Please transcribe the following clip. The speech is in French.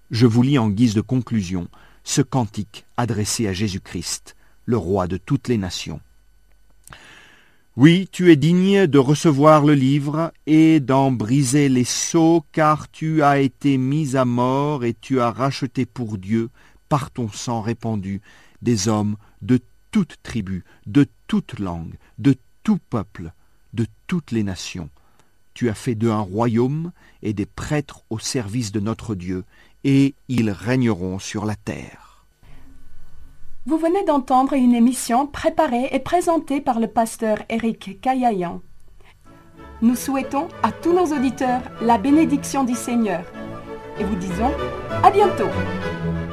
Je vous lis en guise de conclusion ce cantique adressé à Jésus-Christ, le roi de toutes les nations. Oui, tu es digne de recevoir le livre et d'en briser les sceaux, car tu as été mis à mort et tu as racheté pour Dieu, par ton sang répandu, des hommes de toute tribu, de toute langue, de tout peuple, de toutes les nations. Tu as fait d'eux un royaume et des prêtres au service de notre Dieu, et ils régneront sur la terre. Vous venez d'entendre une émission préparée et présentée par le pasteur Éric Caillayan. Nous souhaitons à tous nos auditeurs la bénédiction du Seigneur et vous disons à bientôt.